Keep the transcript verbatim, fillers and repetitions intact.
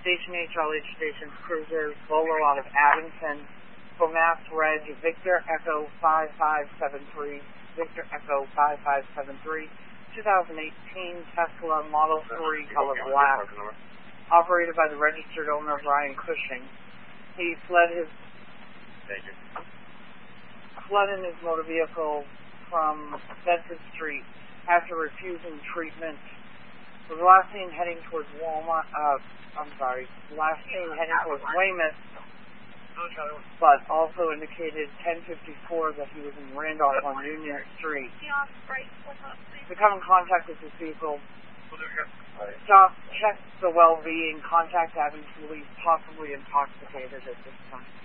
Station H L H Station Cruiser, Bolo out of Abington, Comas Reg, Victor Echo five five seven three, Victor Echo five five seven three, twenty eighteen Tesla Model three color black, operated by the registered owner Brian Cushing. He fled his fled in his motor vehicle from Bedford Street after refusing treatment. Was last seen heading towards Walmart. Uh, I'm sorry, last seen heading towards Weymouth, but also indicated ten fifty-four that he was in Randolph on Union Street. To come in contact with his vehicle, stop, check the well-being, contact Abington Police, possibly intoxicated at this time.